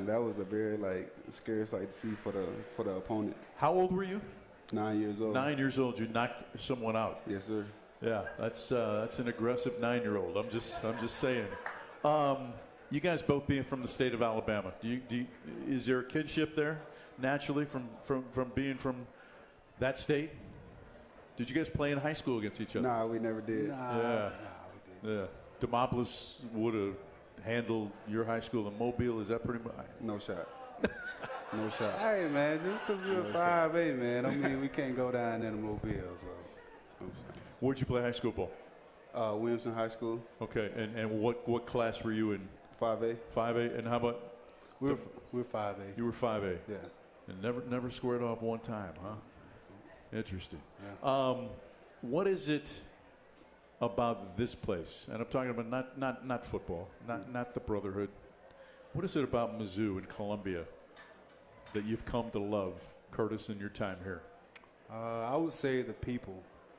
and that was a very scary sight to see for the opponent. How old were you? 9 years old. 9 years old. You knocked someone out. Yes, sir. Yeah, that's an aggressive 9-year-old. I'm just saying. You guys both being from the state of Alabama. Is there a kinship there naturally from being from that state? Did you guys play in high school against each other? Nah, we never did. Yeah. We didn't. Yeah. Demopolis would have handled your high school in Mobile. Is that pretty much? No shot. No shot. Hey, man, just because we were 5'8", man, I mean, we can't go down there to Mobile, so. No shot. Where'd you play high school ball? Williamson High School. Okay, and what class were you in? 5A. 5A, and how about? We're 5'8". You were 5A. Yeah. And never squared off one time, huh? Interesting. Yeah. What is it about this place? And I'm talking about not football, not the brotherhood. What is it about Mizzou and Columbia that you've come to love, Curtis, in your time here? I would say the people.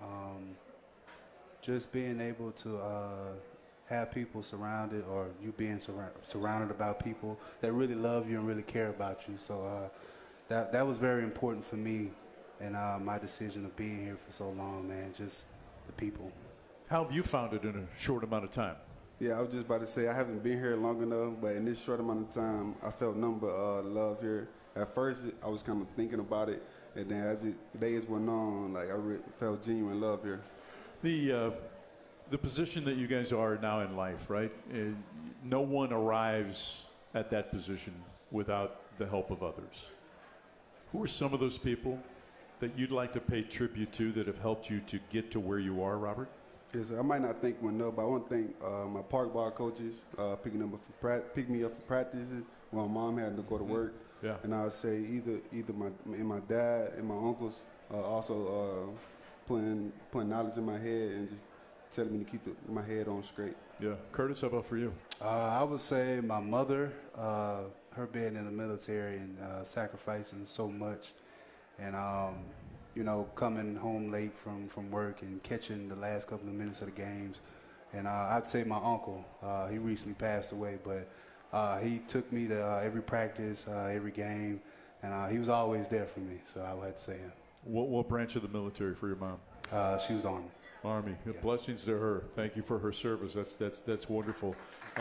Just being able to have people surrounded, or you being surrounded about people that really love you and really care about you. So that was very important for me and my decision of being here for so long, man, just the people. How have you found it in a short amount of time? Yeah, I was just about to say I haven't been here long enough, but in this short amount of time, I felt nothing but love here. At first, I was kind of thinking about it, and then as days went on, I felt genuine love here. The position that you guys are now in life, right? No one arrives at that position without the help of others. Who are some of those people that you'd like to pay tribute to that have helped you to get to where you are, Robert? Yes, I might not think one, no, but I want to thank my park ball coaches pick me up for practices when my mom had to go to work. Yeah. And I would say either my dad and my uncles also putting knowledge in my head and just telling me to keep my head on straight. Yeah. Curtis, how about for you? I would say my mother, her being in the military and sacrificing so much, and coming home late from work and catching the last couple of minutes of the games. And I'd say my uncle, he recently passed away, but he took me to every practice, every game, and he was always there for me, so I would have to say him. What branch of the military for your mom? She was Army. Army. Yeah. Blessings to her. Thank you for her service. That's wonderful.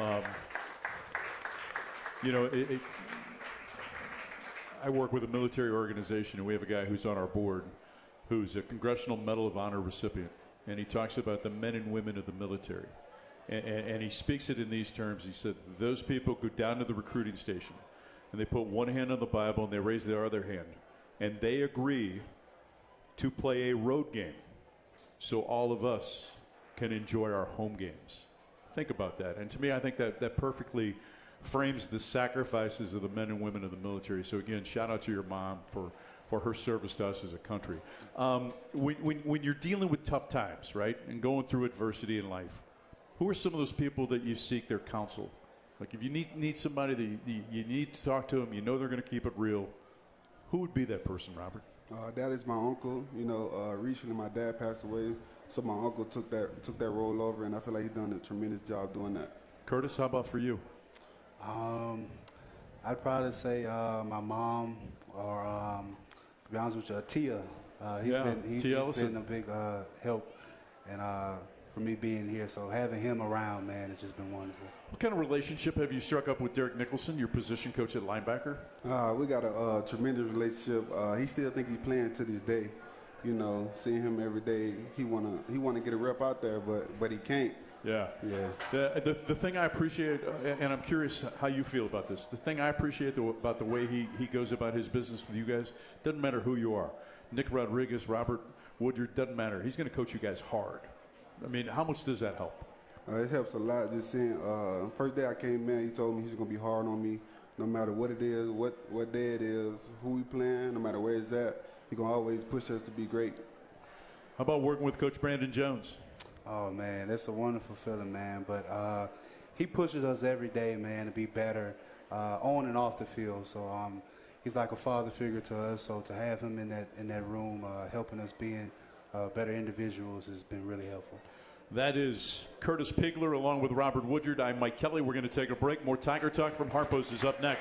I work with a military organization, and we have a guy who's on our board who's a Congressional Medal of Honor recipient, and he talks about the men and women of the military. And he speaks it in these terms. He said, those people go down to the recruiting station, and they put one hand on the Bible, and they raise their other hand, and they agree to play a road game so all of us can enjoy our home games. Think about that. And to me, I think that perfectly frames the sacrifices of the men and women of the military. So again, shout out to your mom for her service to us as a country. When you're dealing with tough times, right, and going through adversity in life, who are some of those people that you seek their counsel? Like if you need somebody that you need to talk to them, you know they're going to keep it real, who would be that person, Robert? That is my uncle. Recently my dad passed away, so my uncle took that role over, and I feel like he's done a tremendous job doing that. Curtis, how about for you? I'd probably say my mom, or to be honest with you, Tia. He's been a big help, and for me being here, so having him around, man, it's just been wonderful. What kind of relationship have you struck up with Derek Nicholson, your position coach at linebacker? We got a tremendous relationship. He still think he's playing to this day. Seeing him every day, he wanna get a rep out there, but he can't. Yeah. The thing I appreciate, and I'm curious how you feel about this, the thing I appreciate about the way he goes about his business with you guys, doesn't matter who you are. Nick Rodriguez, Robert Woodyard, doesn't matter. He's going to coach you guys hard. I mean, how much does that help? It helps a lot. Just seeing, first day I came in, he told me he's going to be hard on me no matter what it is, what day it is, who we playing, no matter where it's at. He's going to always push us to be great. How about working with Coach Brandon Jones? Oh, man, that's a wonderful feeling, man. But he pushes us every day, man, to be better on and off the field. So he's like a father figure to us. So to have him in that room helping us being better individuals has been really helpful. That is Curtis Pigler along with Robert Woodyard. I'm Mike Kelly. We're going to take a break. More Tiger Talk from Harpo's is up next.